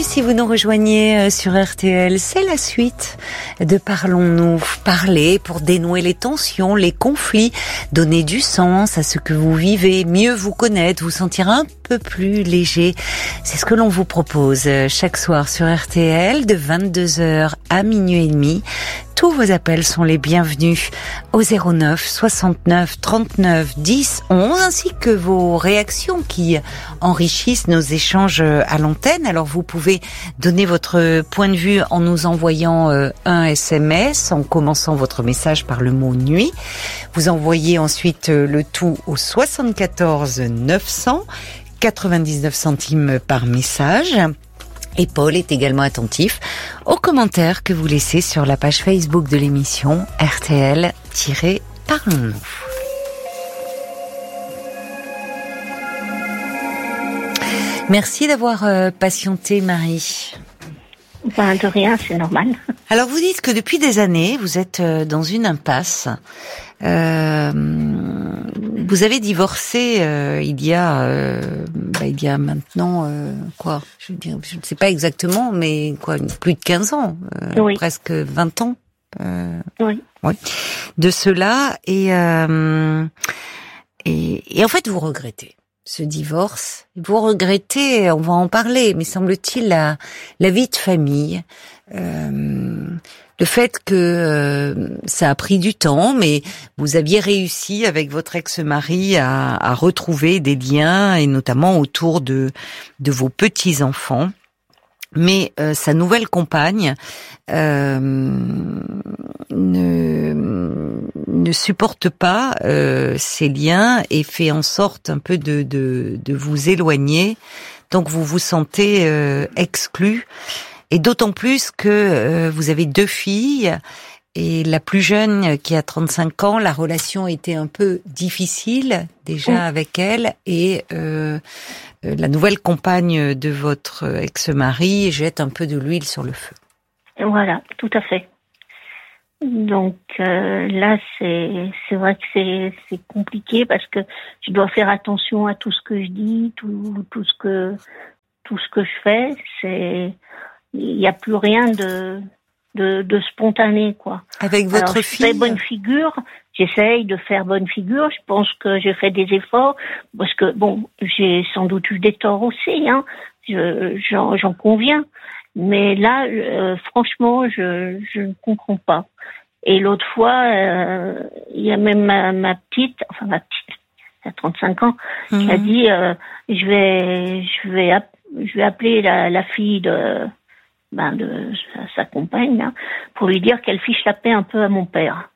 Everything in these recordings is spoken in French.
si vous nous rejoignez sur RTL, c'est la suite de Parlons-nous. Parler pour dénouer les tensions, les conflits, donner du sens à ce que vous vivez, mieux vous connaître, vous sentir un peu plus léger. C'est ce que l'on vous propose chaque soir sur RTL de 22h à minuit et demi. Tous vos appels sont les bienvenus au 09 69 39 10 11 ainsi que vos réactions qui enrichissent nos échanges à l'antenne. Alors vous pouvez donner votre point de vue en nous envoyant un SMS, en commençant votre message par le mot nuit. Vous envoyez ensuite le tout au 74 900, 99 centimes par message. Et Paul est également attentif aux commentaires que vous laissez sur la page Facebook de l'émission RTL-Parlons-nous. Merci d'avoir patienté, Marie. De rien, c'est normal. Alors vous dites que depuis des années, vous êtes dans une impasse. Vous avez divorcé il y a maintenant je ne sais pas exactement, mais plus de 15 ans, oui. Presque 20 ans. Oui. De cela et en fait vous regrettez ce divorce. Vous regrettez, on va en parler, mais semble-t-il la vie de famille. Le fait que ça a pris du temps, mais vous aviez réussi avec votre ex-mari à retrouver des liens, et notamment autour de vos petits-enfants. Mais sa nouvelle compagne ne supporte pas ces liens et fait en sorte un peu de vous éloigner. Donc vous vous sentez exclu. Et d'autant plus que vous avez 2 filles, et la plus jeune qui a 35 ans, la relation était un peu difficile déjà avec elle, et la nouvelle compagne de votre ex-mari jette un peu de l'huile sur le feu. Voilà, tout à fait. Donc là, c'est vrai que c'est compliqué parce que je dois faire attention à tout ce que je dis, tout ce que je fais. Il n'y a plus rien de spontané, quoi. Avec votre fille. Je fais bonne figure. J'essaye de faire bonne figure. Je pense que j'ai fait des efforts parce que j'ai sans doute eu des torts aussi, hein. J'en conviens. Mais là, franchement, je ne comprends pas. Et l'autre fois, il y a même ma petite, elle a 35 ans, qui a dit, je vais appeler la fille de sa compagne, hein, pour lui dire qu'elle fiche la paix un peu à mon père.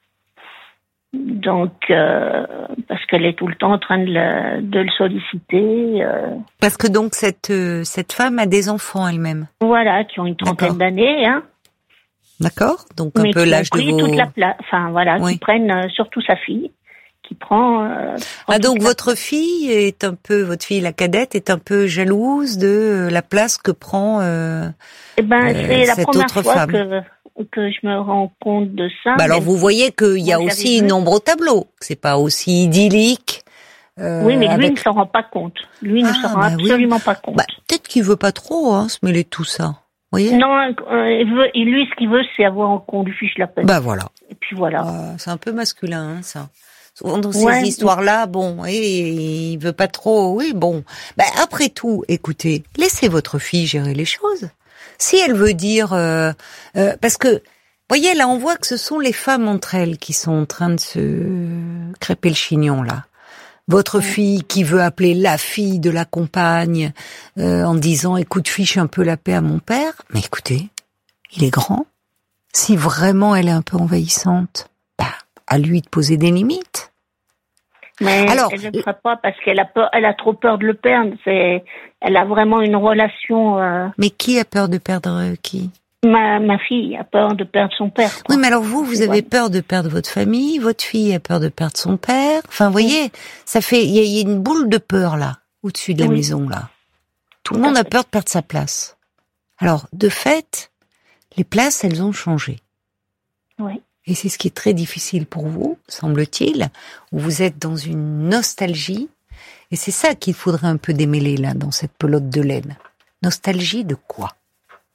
Donc, parce qu'elle est tout le temps en train de le solliciter. Parce que donc cette femme a des enfants elle-même. Voilà, qui ont une trentaine d'années, hein. D'accord. Donc un peu l'âge de vos. Toute la place. Enfin voilà, qui prennent surtout sa fille, qui prend. Donc votre fille votre fille la cadette est un peu jalouse de la place que prend. C'est la cette première autre fois femme. que je me rends compte de ça. Alors vous voyez qu'il y a aussi une ombre au tableau. C'est pas aussi idyllique. Oui, mais lui ne s'en rend pas compte. Lui ne s'en rend absolument pas compte. Peut-être qu'il veut pas trop se mêler de tout ça. Voyez. Non, lui, ce qu'il veut, c'est avoir qu'on lui fiche la paix. Voilà. Et puis voilà. C'est un peu masculin, hein, ça. Souvent dans ces histoires-là, il veut pas trop. Oui, bon. Après tout, écoutez, laissez votre fille gérer les choses. Si elle veut dire, parce que, voyez, là, on voit que ce sont les femmes entre elles qui sont en train de se crêper le chignon, là. Votre fille qui veut appeler la fille de la compagne en disant « Écoute, fiche un peu la paix à mon père ». Mais écoutez, il est grand. Si vraiment elle est un peu envahissante, à lui de poser des limites. Mais alors, elle ne le fera pas parce qu'elle a peur, elle a trop peur de le perdre. Elle a vraiment une relation... Mais qui a peur de perdre qui ? Ma fille a peur de perdre son père. Oui, mais alors vous avez peur de perdre votre famille, votre fille a peur de perdre son père. Enfin, vous voyez, il y a une boule de peur là, au-dessus de la maison là. Tout le monde a peur de perdre sa place. Alors, de fait, les places, elles ont changé. Oui. Et c'est ce qui est très difficile pour vous, semble-t-il, où vous êtes dans une nostalgie. Et c'est ça qu'il faudrait un peu démêler là, dans cette pelote de laine. Nostalgie de quoi ?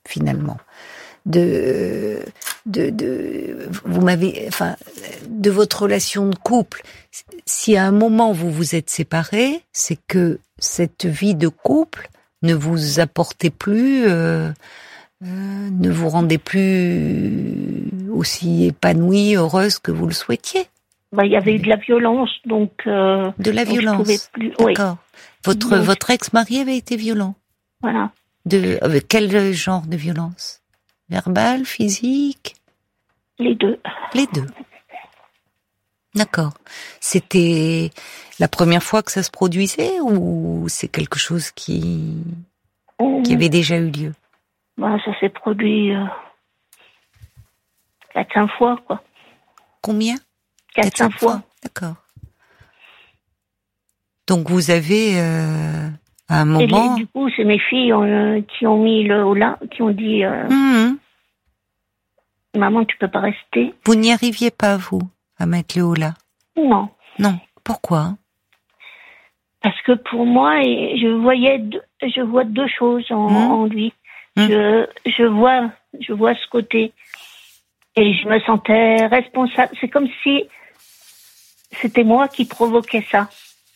finalement. De votre relation de couple. Si à un moment vous vous êtes séparés, c'est que cette vie de couple ne vous apportait plus, ne vous rendait plus aussi épanouie, heureuse que vous le souhaitiez. Il y avait eu de la violence, donc... de la violence, plus... D'accord. Oui. Votre ex-mari avait été violent. Voilà. Avec quel genre de violence? Verbal, physique? Les deux. Les deux. D'accord. C'était la première fois que ça se produisait ou c'est quelque chose qui avait déjà eu lieu? Ça s'est produit 4-5 fois, quoi. Combien? 4-5 fois. D'accord. Donc vous avez à un moment... Et du coup, c'est mes filles qui ont mis le holà, qui ont dit maman, tu peux pas rester. Vous n'y arriviez pas, vous, à mettre le holà? Non. Non. Pourquoi? Parce que pour moi, je vois deux choses en lui. Je vois ce côté. Et je me sentais responsable. C'est comme si c'était moi qui provoquais ça.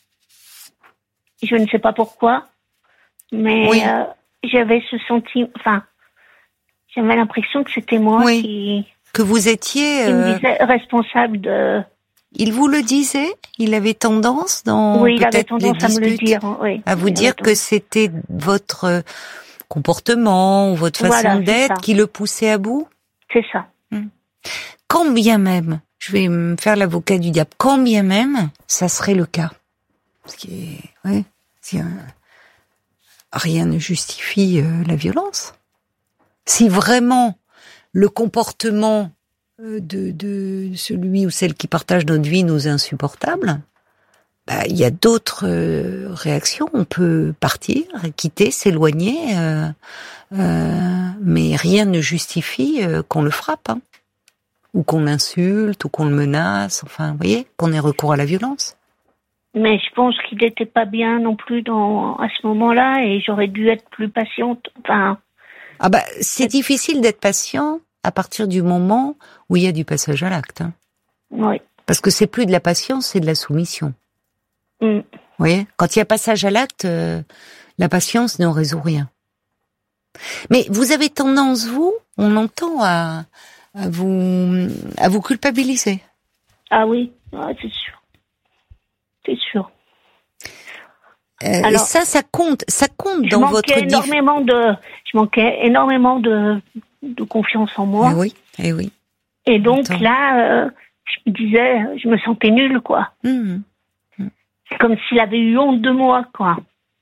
Je ne sais pas pourquoi, mais j'avais ce sentiment. Enfin, j'avais l'impression que c'était moi que vous étiez qui me disait responsable de. Il vous le disait? Il avait tendance il avait tendance à me le dire. À vous dire que c'était votre comportement ou votre façon d'être qui le poussait à bout? C'est ça. Quand bien même, je vais me faire l'avocat du diable, quand bien même, ça serait le cas. Parce que, rien ne justifie la violence. Si vraiment le comportement de celui ou celle qui partage notre vie nous est insupportable, il y a d'autres réactions. On peut partir, quitter, s'éloigner, mais rien ne justifie qu'on le frappe, ou qu'on l'insulte, ou qu'on le menace. Enfin, vous voyez, qu'on ait recours à la violence. Mais je pense qu'il n'était pas bien non plus à ce moment-là, et j'aurais dû être plus patiente. Enfin. C'est difficile d'être patient à partir du moment où il y a du passage à l'acte. Oui. Parce que c'est plus de la patience, c'est de la soumission. Vous voyez, quand il y a passage à l'acte, la patience ne résout rien. Mais vous avez tendance, on l'entend, à vous culpabiliser. Ah oui, c'est sûr. C'est sûr. Alors, et ça compte dans votre vie. Je manquais énormément de confiance en moi. Eh oui. Et donc là, je me disais, je me sentais nulle, quoi. C'est comme s'il avait eu honte de moi, quoi.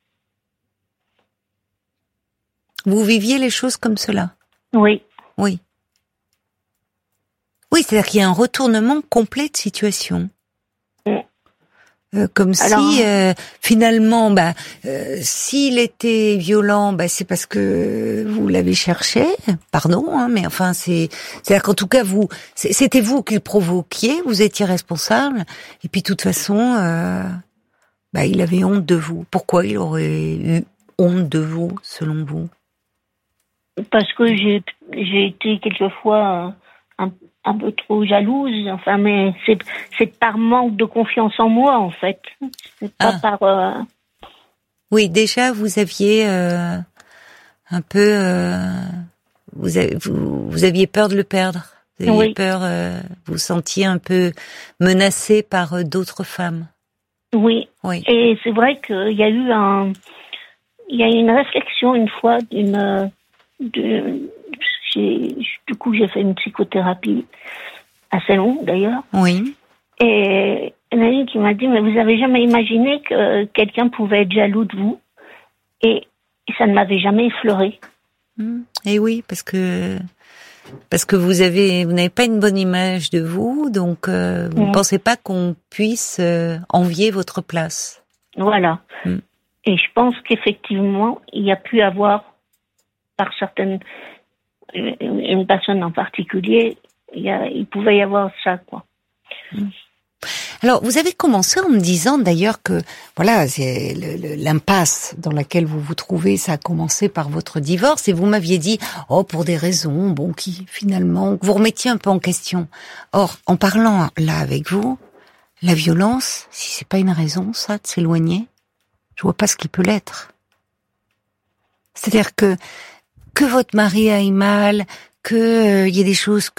Vous viviez les choses comme cela? Oui. Oui, c'est-à-dire qu'il y a un retournement complet de situation. Comme si finalement, s'il était violent, c'est parce que vous l'avez cherché. Pardon, mais enfin c'est-à-dire qu'en tout cas c'était vous qui le provoquiez, vous étiez responsable. Et puis de toute façon, il avait honte de vous. Pourquoi il aurait eu honte de vous, selon vous? Parce que j'ai été quelquefois un peu trop jalouse, mais c'est par manque de confiance en moi, en fait. C'est pas par... Oui, déjà, vous aviez un peu... vous aviez peur de le perdre. Vous aviez peur, vous sentiez un peu menacé par d'autres femmes. Oui. Et c'est vrai qu'il y a eu une réflexion une fois du coup, j'ai fait une psychothérapie assez longue, d'ailleurs. Oui. Et une amie qui m'a dit, mais vous avez jamais imaginé que quelqu'un pouvait être jaloux de vous? Et ça ne m'avait jamais effleuré. Et oui, parce que vous n'avez pas une bonne image de vous, donc vous ne pensez pas qu'on puisse envier votre place. Voilà. Et je pense qu'effectivement, il y a pu avoir, par certaines... une personne en particulier, il pouvait y avoir ça, quoi. Alors, vous avez commencé en me disant d'ailleurs que, voilà, c'est l'impasse dans laquelle vous vous trouvez, ça a commencé par votre divorce, et vous m'aviez dit, pour des raisons, qui finalement, vous remettiez un peu en question. Or, en parlant là avec vous, la violence, si c'est pas une raison, ça, de s'éloigner, je vois pas ce qui peut l'être. C'est-à-dire que votre mari aille mal, que y ait des choses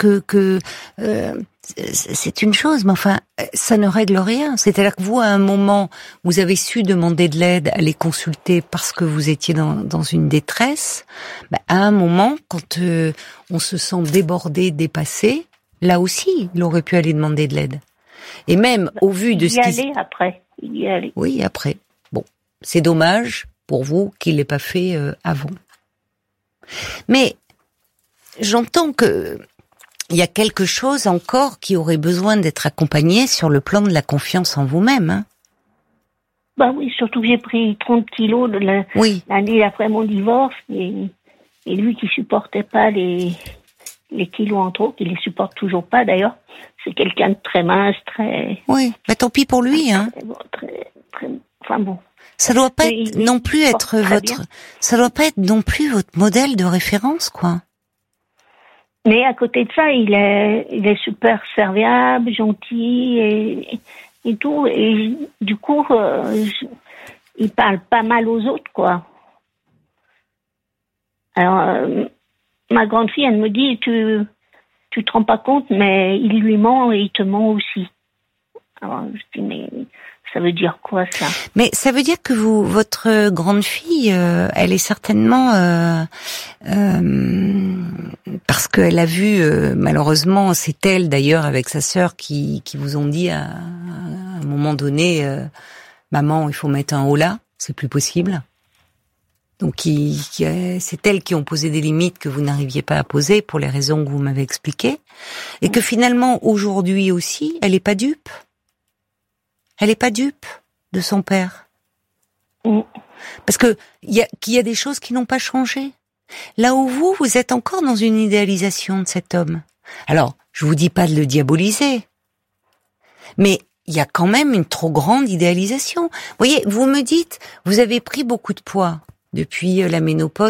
c'est une chose, mais enfin, ça ne règle rien. C'est-à-dire que vous, à un moment, vous avez su demander de l'aide, aller consulter parce que vous étiez dans une détresse. À un moment, quand on se sent débordé, dépassé, là aussi, il aurait pu aller demander de l'aide. Et même au vu de ce qui... Il y allait. Oui, après. Bon, c'est dommage pour vous qu'il l'ait pas fait avant. Mais j'entends que il y a quelque chose encore qui aurait besoin d'être accompagné sur le plan de la confiance en vous-même. Hein. Oui, surtout que j'ai pris 30 kilos l'année après mon divorce et lui qui supportait pas les kilos en trop, qui les supporte toujours pas d'ailleurs. C'est quelqu'un de très mince, très... Oui, mais tant pis pour lui, hein. Enfin bon. Ça doit pas être non plus être ça doit pas être non plus votre modèle de référence, quoi. Mais à côté de ça, il est super serviable, gentil et tout. Et du coup, il parle pas mal aux autres, quoi. Alors, ma grande fille, elle me dit, tu te rends pas compte, mais il lui ment et il te ment aussi. Alors, je dis, mais ça veut dire quoi, ça? Mais ça veut dire que votre grande fille, elle est certainement parce qu'elle a vu, malheureusement, c'est elle d'ailleurs avec sa sœur qui vous ont dit à un moment donné, maman, il faut mettre un holà, c'est plus possible. Donc c'est elles qui ont posé des limites que vous n'arriviez pas à poser pour les raisons que vous m'avez expliquées, et que finalement aujourd'hui aussi, elle est pas dupe. Elle est pas dupe de son père. Parce que qu'il y a des choses qui n'ont pas changé. Là où vous êtes encore dans une idéalisation de cet homme. Alors, je vous dis pas de le diaboliser. Mais il y a quand même une trop grande idéalisation. Vous voyez, vous me dites, vous avez pris beaucoup de poids depuis la ménopause.